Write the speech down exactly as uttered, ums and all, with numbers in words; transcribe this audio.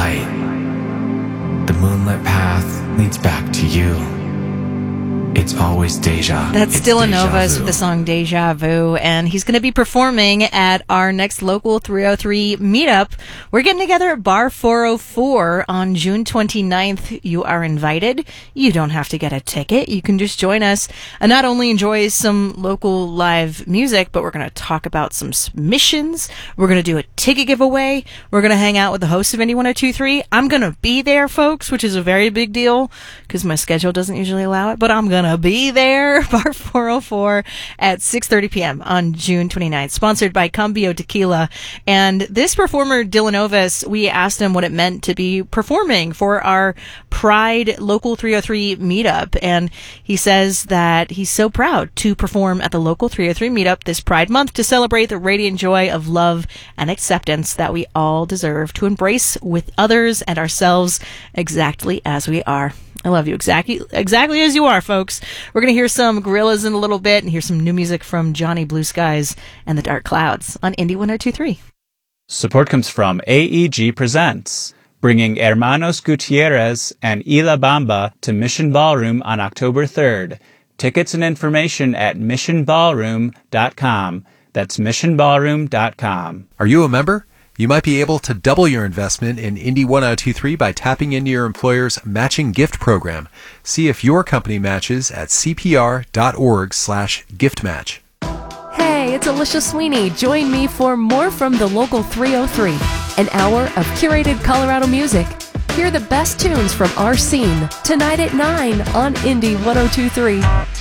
light. The moonlit path leads back to you. It's always deja. That's It's Dylan deja Novas vu. with the song Deja Vu, and he's going to be performing at our next local three oh three meetup. We're getting together at Bar four oh four on June twenty-ninth. You are invited. You don't have to get a ticket. You can just join us and not only enjoy some local live music, but we're going to talk about some submissions. We're going to do a ticket giveaway. We're going to hang out with the host of Indie one oh two three. I'm going to be there, folks, which is a very big deal because my schedule doesn't usually allow it, but I'm going to be there. Bar four oh four at six thirty p.m. on June twenty-ninth, sponsored by Cambio Tequila. And this performer, Dylan Novas, we asked him what it meant to be performing for our Pride Local three oh three meetup. And he says that he's so proud to perform at the Local three oh three meetup this Pride Month to celebrate the radiant joy of love and acceptance that we all deserve to embrace with others and ourselves exactly as we are. I love you exactly exactly as you are, folks. We're going to hear some Gorillaz in a little bit and hear some new music from Johnny Blue Skies and the Dark Clouds on Indie one oh two three. Support comes from A E G Presents, bringing Hermanos Gutierrez and Ila Bamba to Mission Ballroom on October third. Tickets and information at mission ballroom dot com. That's mission ballroom dot com. Are you a member? You might be able to double your investment in Indie one oh two three by tapping into your employer's matching gift program. See if your company matches at cpr.org slash gift match. Hey, it's Alicia Sweeney. Join me for more from the Local three oh three, an hour of curated Colorado music. Hear the best tunes from our scene tonight at nine on Indie one oh two three.